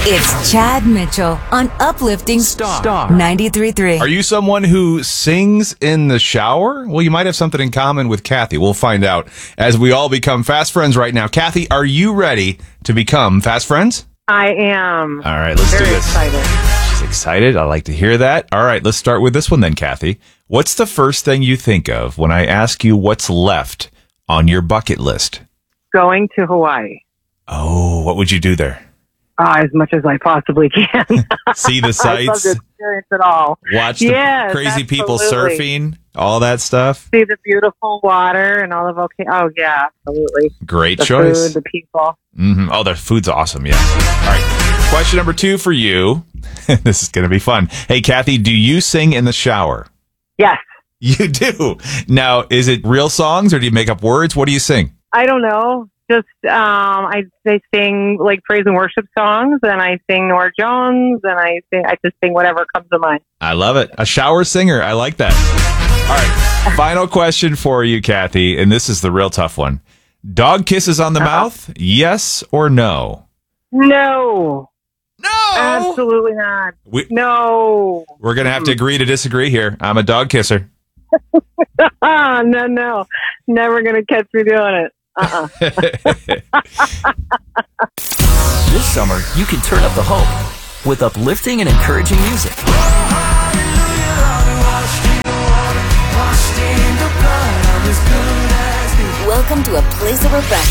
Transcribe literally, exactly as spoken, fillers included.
It's Chad Mitchell on Uplifting Star ninety-three point three. Are you someone who sings in the shower? Well, you might have something in common with Kathy. We'll find out as we all become fast friends right now. Kathy, are you ready to become fast friends? I am. All right, let's Very do this. Excited. She's excited. I like to hear that. All right, let's start with this one then, Kathy. What's the first thing you think of when I ask you what's left on your bucket list? Going to Hawaii. Oh, what would you do there? Uh, as much as I possibly can. See the I'd love sights? to experience it all. Watch the Yes, crazy people absolutely. surfing, all that stuff? See the beautiful water and all the volcanoes. Oh, yeah, absolutely. Great The choice. food, the people. Mm-hmm. Oh, their food's awesome, yeah. All right, question number two for you. This is going to be fun. Hey, Kathy, do you sing in the shower? Yes. You do. Now, is it real songs or do you make up words? What do you sing? I don't know. Just, um, I they sing like praise and worship songs, and I sing Nora Jones, and I sing, I just sing whatever comes to mind. I love it. A shower singer. I like that. All right. Final question for you, Kathy, and this is the real tough one. Dog kisses on the Uh-huh. mouth, yes or no? No. No. Absolutely not. We, No. we're going to have to agree to disagree here. I'm a dog kisser. Ah, no, no. Never going to catch me doing it. Uh-uh. This summer, you can turn up the hope with uplifting and encouraging music. Welcome to a place of refreshment.